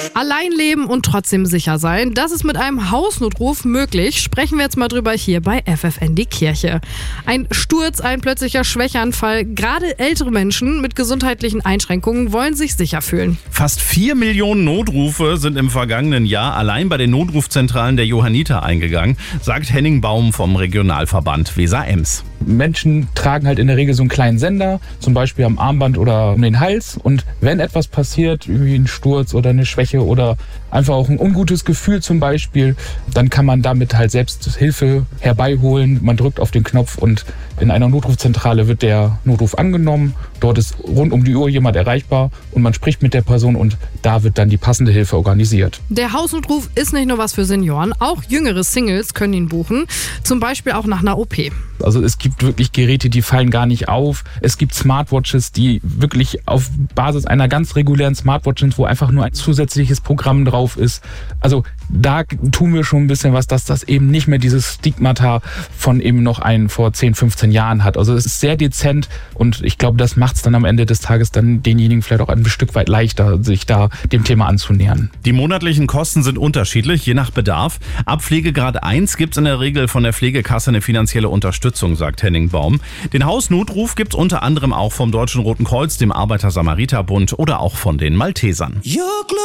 Allein leben und trotzdem sicher sein, das ist mit einem Hausnotruf möglich. Sprechen wir jetzt mal drüber hier bei FFN die Kirche. Ein Sturz, ein plötzlicher Schwächeanfall. Gerade ältere Menschen mit gesundheitlichen Einschränkungen wollen sich sicher fühlen. Fast 4 Millionen Notrufe sind im vergangenen Jahr allein bei den Notrufzentralen der Johanniter eingegangen, sagt Henning Baum vom Regionalverband Weser-Ems. Menschen tragen halt in der Regel so einen kleinen Sender, zum Beispiel am Armband oder um den Hals. Und wenn etwas passiert, wie ein Sturz oder eine Schwäche oder einfach auch ein ungutes Gefühl zum Beispiel, dann kann man damit halt selbst Hilfe herbeiholen. Man drückt auf den Knopf und in einer Notrufzentrale wird der Notruf angenommen. Dort ist rund um die Uhr jemand erreichbar und man spricht mit der Person und da wird dann die passende Hilfe organisiert. Der Hausnotruf ist nicht nur was für Senioren, auch jüngere Singles können ihn buchen, zum Beispiel auch nach einer OP. Also es gibt wirklich Geräte, die fallen gar nicht auf. Es gibt Smartwatches, die wirklich auf Basis einer ganz regulären Smartwatch sind, wo einfach nur ein zusätzliches Programm drauf ist. Also da tun wir schon ein bisschen was, dass das eben nicht mehr dieses Stigmata von eben noch einen vor 10, 15 Jahren hat. Also es ist sehr dezent und ich glaube, das macht es dann am Ende des Tages dann denjenigen vielleicht auch ein Stück weit leichter, sich da dem Thema anzunähern. Die monatlichen Kosten sind unterschiedlich, je nach Bedarf. Ab Pflegegrad 1 gibt es in der Regel von der Pflegekasse eine finanzielle Unterstützung, sagt Henning Baum. Den Hausnotruf gibt es unter anderem auch vom Deutschen Roten Kreuz, dem Arbeiter-Samariter-Bund oder auch von den Maltesern.